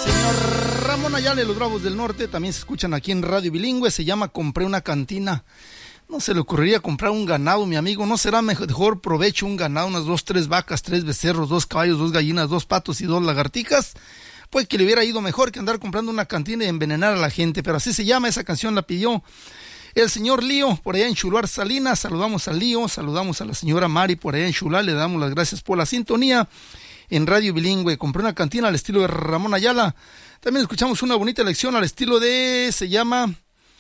Señor Ramón Ayala y los Bravos del Norte también se escuchan aquí en Radio Bilingüe. Se llama Compré una cantina. No se le ocurriría comprar un ganado, mi amigo. ¿No será mejor provecho un ganado, unas 2, 3 vacas, 3 becerros, 2 caballos, 2 gallinas, 2 patos y 2 lagartijas? Pues que le hubiera ido mejor que andar comprando una cantina y envenenar a la gente. Pero así se llama, esa canción la pidió el señor Lío, por allá en Chuluar, Salinas. Saludamos al Lío, saludamos a la señora Mari por allá en Chuluar. Le damos las gracias por la sintonía en Radio Bilingüe. Compré una cantina al estilo de Ramón Ayala. También escuchamos una bonita lección al estilo de, se llama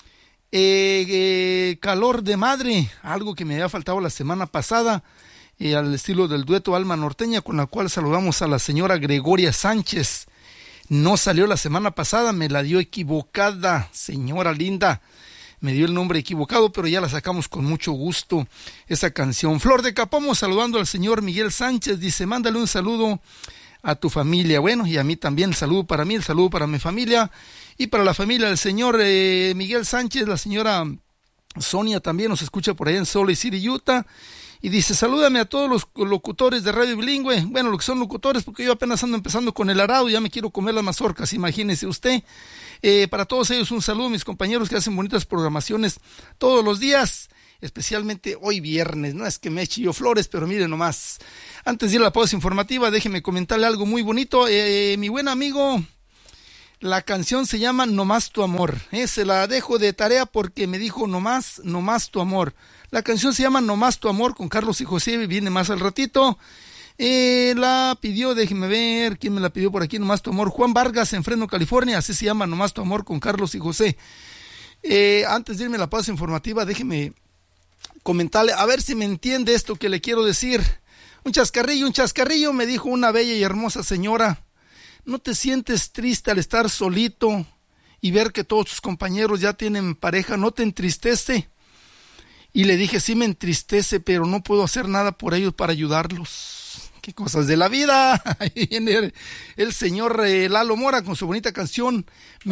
Calor de Madre, algo que me había faltado la semana pasada, al estilo del dueto Alma Norteña, con la cual saludamos a la señora Gregoria Sánchez. No salió la semana pasada, me la dio equivocada, señora linda. Me dio el nombre equivocado, pero ya la sacamos con mucho gusto, esa canción. Flor de Capomo saludando al señor Miguel Sánchez, dice, mándale un saludo a tu familia. Bueno, y a mí también, el saludo para mí, el saludo para mi familia, y para la familia del señor Miguel Sánchez. La señora Sonia también nos escucha por allá en Salt Lake City, Utah, y dice, salúdame a todos los locutores de Radio Bilingüe. Bueno, los que son locutores, porque yo apenas ando empezando con el arado, ya me quiero comer las mazorcas, imagínese usted. Para todos ellos un saludo, mis compañeros que hacen bonitas programaciones todos los días, especialmente hoy viernes. No es que me eche yo flores, pero miren nomás. Antes de ir a la pausa informativa, déjenme comentarle algo muy bonito. Mi buen amigo, la canción se llama Nomás tu amor. Se la dejo de tarea porque me dijo nomás tu amor. La canción se llama Nomás tu amor con Carlos y José, viene más al ratito. La pidió, déjeme ver, ¿quién me la pidió por aquí? Nomás tu amor, Juan Vargas en Fresno, California, así se llama, Nomás tu amor con Carlos y José. Antes de irme a la pausa informativa, déjeme comentarle, a ver si me entiende esto que le quiero decir. Un chascarrillo, me dijo una bella y hermosa señora. ¿No te sientes triste al estar solito y ver que todos tus compañeros ya tienen pareja? ¿No te entristece? Y le dije, sí me entristece, pero no puedo hacer nada por ellos para ayudarlos. Qué cosas de la vida. Ahí viene el señor Lalo Mora con su bonita canción,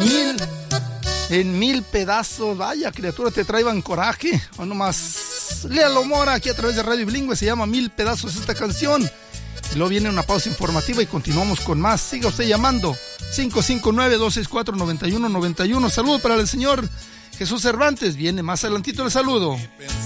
Mil pedazos. Vaya, criatura, te traían coraje. O nomás, Lalo Mora aquí a través de Radio Bilingüe, se llama Mil pedazos esta canción. Y luego viene una pausa informativa y continuamos con más. Siga usted llamando, 559-264-9191. Saludo para el señor Jesús Cervantes, viene más adelantito el saludo.